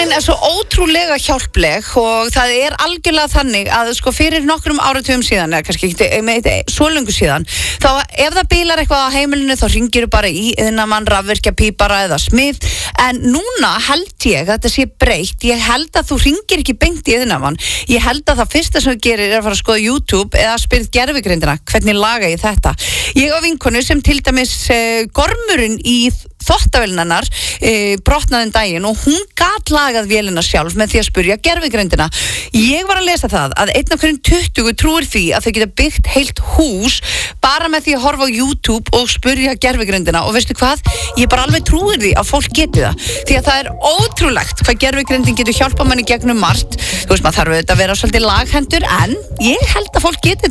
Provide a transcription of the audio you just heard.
Gervigreindin svo ótrúlega hjálpleg og það algjörlega þannig að sko fyrir nokkrum áratugum síðan eða kannski ekki svo löngu síðan þá ef það bílar eitthvað á heimilinu þá hringirðu bara í iðnamann, rafvirkjapípara eða smið en núna held ég að þetta sé breytt ég held að þú hringir ekki beint í iðnamann ég held að það fyrsta sem þú gerir að fara að skoða YouTube eða spyrð gervigreindina hvernig laga ég þetta ég á vinkonu sem til dæmis gormurinn í þvottavélina brotnaði daginn og hún gat lagað vélina sjálf með því að spyrja gervigreindina. Ég var að lesa það að 1 af hverjum 20 trúir því að þau geta byggt heilt hús bara með því að horfa á YouTube og spyrja gervigreindina og veistu hvað? Ég bara alveg trúir því að fólk geti það. Því að það ótrúlegt hvað gervigreindin getur hjálpað manni gegnum margt. Þú veist maður þarf auðvitað að vera svolítið laghendur en ég held að fólk geti